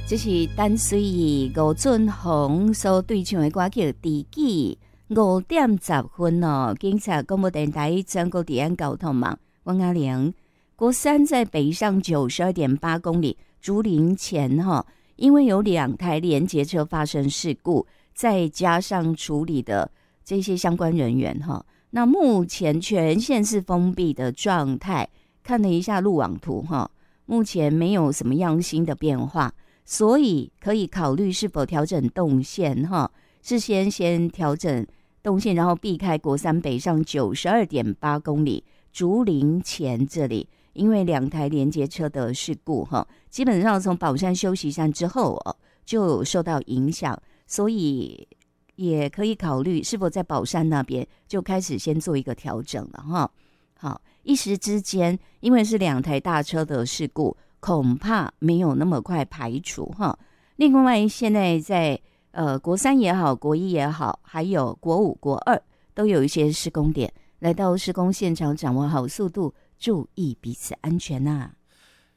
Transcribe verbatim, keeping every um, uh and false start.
这是单随意吴俊宏所对唱的歌曲《知己》，五点十分哦。警察广播电台全国治安交通网，王阿玲。国三在北上九十二点八公里，竹林前哈，因为有两台连结车发生事故，再加上处理的这些相关人员哈，那目前全线是封闭的状态。看了一下路网图哈，目前没有什么样新的变化。所以可以考虑是否调整动线哈，事先先调整动线，然后避开国三北上九十二点八公里竹林前这里，因为两台连接车的事故哈，基本上从宝山休息站之后哦就受到影响，所以也可以考虑是否在宝山那边就开始先做一个调整了哈。好，一时之间因为是两台大车的事故，恐怕没有那么快排除哈。另外，现在在呃国三也好，国一也好，还有国五、国二都有一些施工点，来到施工现场，掌握好速度，注意彼此安全呐、啊。